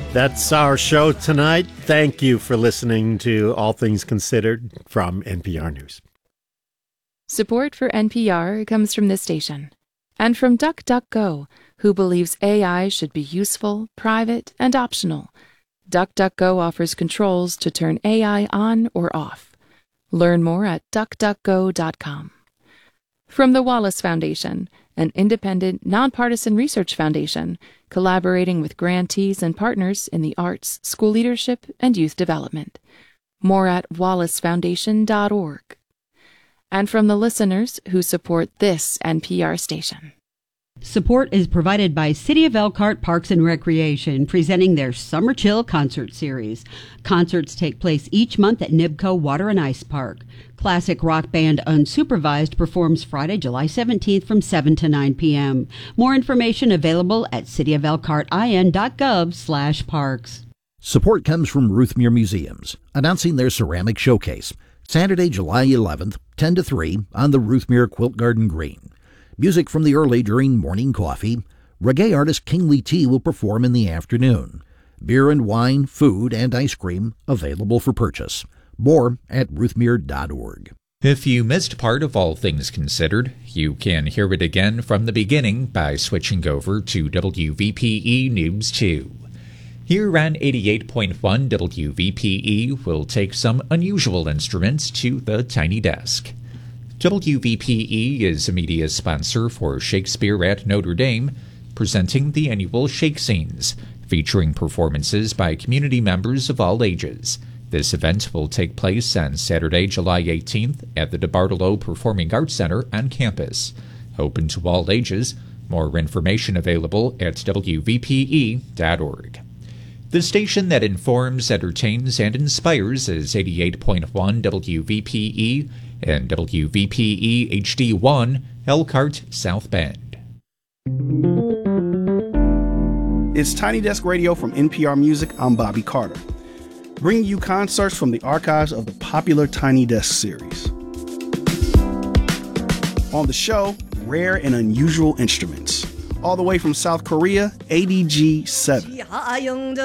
That's our show tonight. Thank you for listening to All Things Considered from NPR News. Support for NPR comes from this station and from DuckDuckGo, who believes AI should be useful, private, and optional. DuckDuckGo offers controls to turn AI on or off. Learn more at duckduckgo.com. From the Wallace Foundation, an independent, nonpartisan research foundation collaborating with grantees and partners in the arts, school leadership, and youth development. More at wallacefoundation.org. And from the listeners who support this NPR station. Support is provided by City of Elkhart Parks and Recreation, presenting their Summer Chill concert series. Concerts take place each month at Nibco Water and Ice Park. Classic rock band Unsupervised performs Friday, July 17th from 7 to 9 p.m. More information available at cityofelkhartin.gov/parks. Support comes from Ruthmere Museums, announcing their ceramic showcase, Saturday, July 11th, 10 to 3 on the Ruthmere Quilt Garden Green. Music from the early during morning coffee. Reggae artist Kingly T will perform in the afternoon. Beer and wine, food, and ice cream available for purchase. More at ruthmere.org. If you missed part of All Things Considered, you can hear it again from the beginning by switching over to WVPE News 2. Here on 88.1 WVPE, we'll take some unusual instruments to the tiny desk. WVPE is a media sponsor for Shakespeare at Notre Dame, presenting the annual Shake Scenes, featuring performances by community members of all ages. This event will take place on Saturday, July 18th at the DeBartolo Performing Arts Center on campus. Open to all ages. More information available at WVPE.org. The station that informs, entertains, and inspires is 88.1 WVPE and WVPE HD1, Elkhart, South Bend. It's Tiny Desk Radio from NPR Music. I'm Bobby Carter, bringing you concerts from the archives of the popular Tiny Desk series. On the show, rare and unusual instruments. All the way from South Korea, ADG-7.